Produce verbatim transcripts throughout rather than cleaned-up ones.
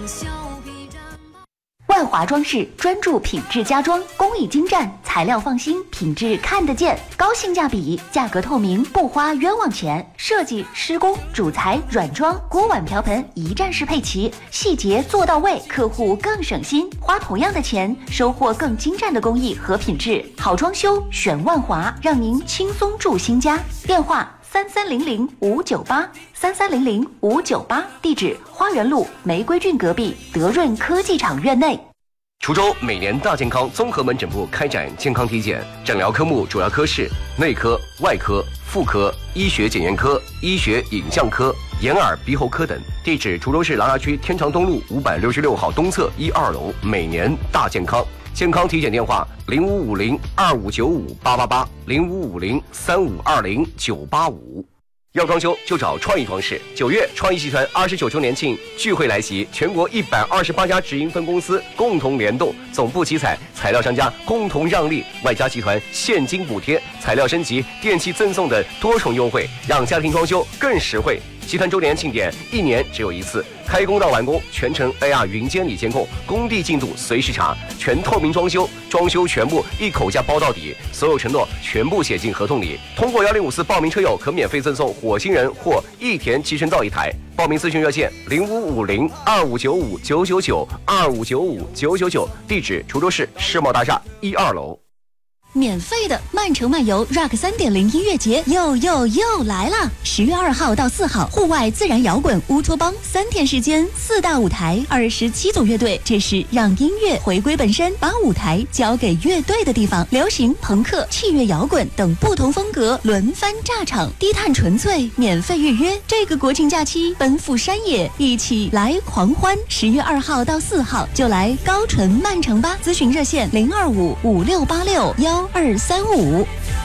万华装饰专注品质家装，工艺精湛，材料放心，品质看得见，高性价比，价格透明，不花冤枉钱。设计、施工、主材、软装、锅碗瓢盆一站式配齐，细节做到位，客户更省心。花同样的钱，收获更精湛的工艺和品质。好装修选万华，让您轻松住新家。电话：三三零零五九八三三零零五九八，地址花园路玫瑰郡隔壁德润科技厂院内。 滁州每年大健康综合门诊部开展健康体检，诊疗科目主要科室内科、外科、妇科、医学检验科、医学影像科、眼耳鼻喉科等。地址：滁州市琅琊区天长东路五百六十六号东侧一二楼。每年大健康。健康体检电话：零五五零二五九五八八八零五五零三五二零九八五。要装修就找创意装饰。九月，创意集团二十九周年庆聚会来袭，全国一百二十八家直营分公司共同联动，总部集采，材料商家共同让利，外加集团现金补贴、材料升级、电器赠送的多重优惠，让家庭装修更实惠。集团周年庆典一年只有一次，开工到完工全程 A R 云监理监控，工地进度随时查，全透明装修，装修全部一口价包到底，所有承诺全部写进合同里。通过幺零五四报名车友可免费赠送火星人或益田集成灶一台。报名咨询热线：零五五零二五九五九九九二五九五九九九，地址：滁州市世贸大厦一二楼。 免费的曼城漫游 Rock 三点零 音乐节又又又来了！十月二号到四号，户外自然摇滚乌托邦三天时间，四大舞台，二十七组乐队，这是让音乐回归本身，把舞台交给乐队的地方。流行、朋克、器乐摇滚等不同风格轮番炸场，低碳纯粹，免费预约。这个国庆假期奔赴山野，一起来狂欢！十月二号到四号就来高淳曼城吧。咨询热线：零二五五六八六幺二三五。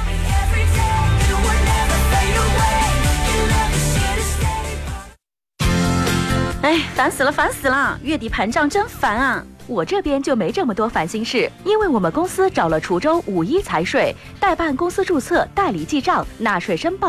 哎，烦死了，烦死了！月底盘账真烦啊！我这边就没这么多烦心事，因为我们公司找了滁州五一财税代办公司注册、代理记账、纳税申报。